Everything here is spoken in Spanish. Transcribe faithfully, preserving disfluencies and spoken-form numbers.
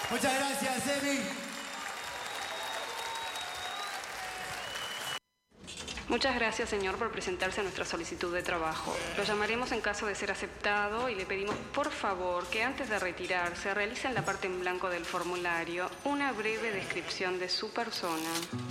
Muchas gracias, Emi. Muchas gracias, señor, por presentarse a nuestra solicitud de trabajo. Lo llamaremos en caso de ser aceptado y le pedimos, por favor, que antes de retirarse realice en la parte en blanco del formulario una breve descripción de su persona.